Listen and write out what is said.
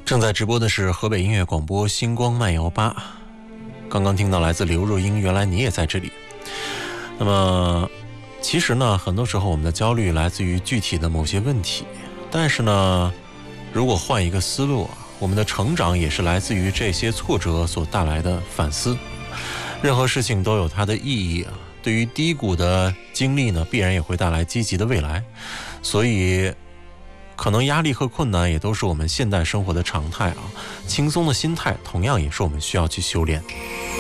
正在直播的是河北音乐广播星光漫游吧，刚刚听到来自刘若英，原来你也在这里。那么其实呢，很多时候我们的焦虑来自于具体的某些问题，但是呢，如果换一个思路，我们的成长也是来自于这些挫折所带来的反思。任何事情都有它的意义，对于低谷的经历呢，必然也会带来积极的未来。所以可能压力和困难也都是我们现代生活的常态啊，轻松的心态同样也是我们需要去修炼。